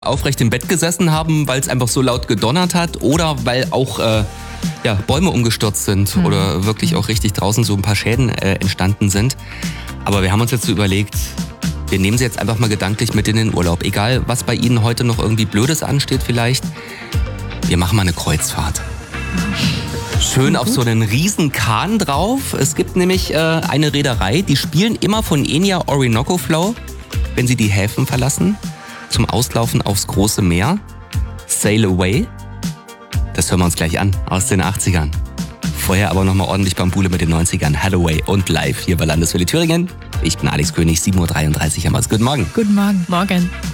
aufrecht im Bett gesessen haben, weil es einfach so laut gedonnert hat oder weil auch Bäume umgestürzt sind oder wirklich auch richtig draußen so ein paar Schäden entstanden sind. Aber wir haben uns jetzt so überlegt, wir nehmen sie jetzt einfach mal gedanklich mit in den Urlaub. Egal, was bei Ihnen heute noch irgendwie Blödes ansteht vielleicht. Wir machen mal eine Kreuzfahrt. Schön auf so einen riesen Kahn drauf. Es gibt nämlich eine Reederei, die spielen immer von Enya Orinoco Flow, wenn sie die Häfen verlassen, zum Auslaufen aufs große Meer. Sail Away. Das hören wir uns gleich an, aus den 80ern. Vorher aber nochmal ordentlich Bambule mit den 90ern. Hathaway und live hier bei Landeswelle Thüringen. Ich bin Alex König, 7.33 Uhr. Guten Morgen. Guten Morgen. Morgen.